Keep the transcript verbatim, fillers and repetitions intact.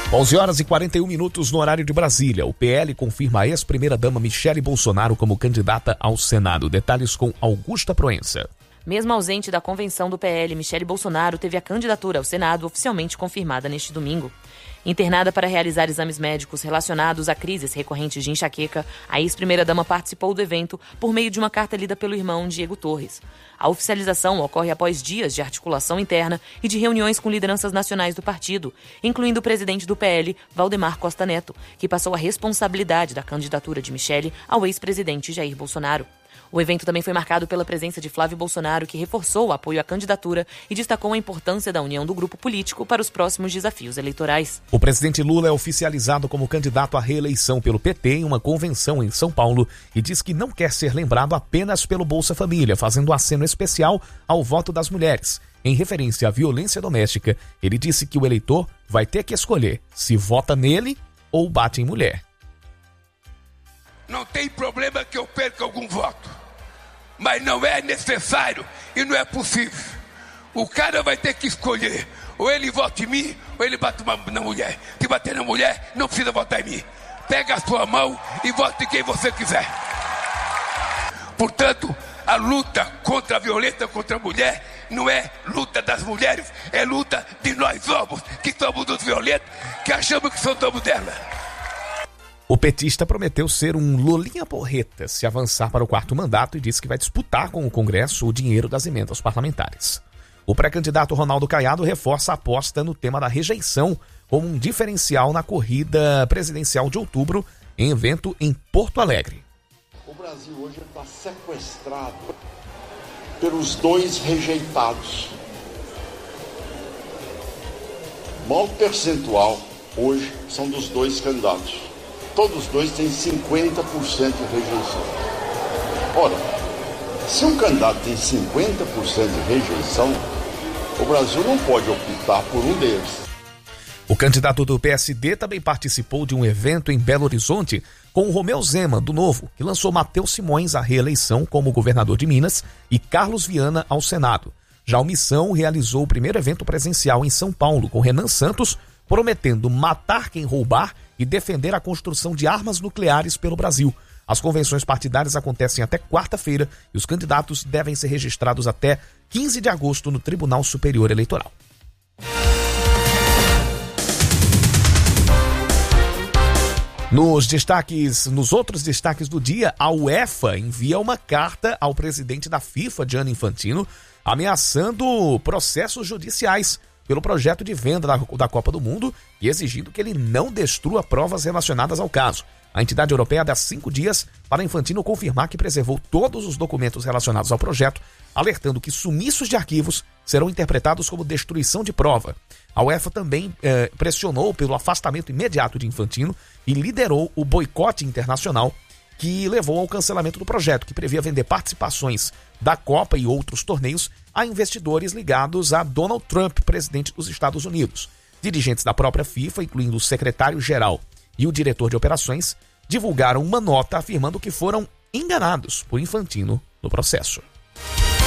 onze horas e quarenta e um minutos no horário de Brasília. O P L confirma a ex-primeira-dama Michele Bolsonaro como candidata ao Senado. Detalhes com Augusta Proença. Mesmo ausente da convenção do P L, Michele Bolsonaro teve a candidatura ao Senado oficialmente confirmada neste domingo. Internada para realizar exames médicos relacionados a crises recorrentes de enxaqueca, a ex-primeira-dama participou do evento por meio de uma carta lida pelo irmão Diego Torres. A oficialização ocorre após dias de articulação interna e de reuniões com lideranças nacionais do partido, incluindo o presidente do P L, Valdemar Costa Neto, que passou a responsabilidade da candidatura de Michele ao ex-presidente Jair Bolsonaro. O evento também foi marcado pela presença de Flávio Bolsonaro, que reforçou o apoio à candidatura e destacou a importância da união do grupo político para os próximos desafios eleitorais. O presidente Lula é oficializado como candidato à reeleição pelo P T em uma convenção em São Paulo e diz que não quer ser lembrado apenas pelo Bolsa Família, fazendo um aceno especial ao voto das mulheres. Em referência à violência doméstica, ele disse que o eleitor vai ter que escolher se vota nele ou bate em mulher. Não tem problema que eu perca algum voto, mas não é necessário e não é possível. O cara vai ter que escolher, ou ele vota em mim, ou ele bate na mulher. Se bater na mulher, não precisa votar em mim. Pega a sua mão e vote em quem você quiser. Portanto, a luta contra a violência contra a mulher não é luta das mulheres, é luta de nós homens, que somos os violentos, que achamos que somos dela. O petista prometeu ser um Lulinha Porreta se avançar para o quarto mandato e disse que vai disputar com o Congresso o dinheiro das emendas parlamentares. O pré-candidato Ronaldo Caiado reforça a aposta no tema da rejeição como um diferencial na corrida presidencial de outubro em evento em Porto Alegre. O Brasil hoje está sequestrado pelos dois rejeitados. O maior percentual hoje são dos dois candidatos. Todos os dois têm cinquenta por cento de rejeição. Ora, se um candidato tem cinquenta por cento de rejeição, o Brasil não pode optar por um deles. O candidato do P S D também participou de um evento em Belo Horizonte com o Romeu Zema, do Novo, que lançou Matheus Simões à reeleição como governador de Minas e Carlos Viana ao Senado. Já o Missão realizou o primeiro evento presencial em São Paulo, com Renan Santos prometendo matar quem roubar e defender a construção de armas nucleares pelo Brasil. As convenções partidárias acontecem até quarta-feira e os candidatos devem ser registrados até quinze de agosto no Tribunal Superior Eleitoral. Nos destaques, nos outros destaques do dia, a UEFA envia uma carta ao presidente da FIFA, Gianni Infantino, ameaçando processos judiciais pelo projeto de venda da, da Copa do Mundo e exigindo que ele não destrua provas relacionadas ao caso. A entidade europeia dá cinco dias para Infantino confirmar que preservou todos os documentos relacionados ao projeto, alertando que sumiços de arquivos serão interpretados como destruição de prova. A UEFA também eh, pressionou pelo afastamento imediato de Infantino e liderou o boicote internacional que levou ao cancelamento do projeto, que previa vender participações da Copa e outros torneios a investidores ligados a Donald Trump, presidente dos Estados Unidos. Dirigentes da própria FIFA, incluindo o secretário-geral e o diretor de operações, divulgaram uma nota afirmando que foram enganados por Infantino no processo.